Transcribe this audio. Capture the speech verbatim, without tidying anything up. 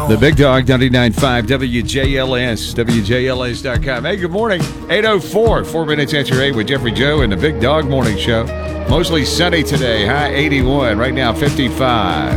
The Big Dog, ninety-nine point five W J L S, W J L S dot com. Hey, good morning. eight oh four, four minutes after eight with Jeffrey Joe and the Big Dog Morning Show. Mostly sunny today, high eighty-one, right now fifty-five.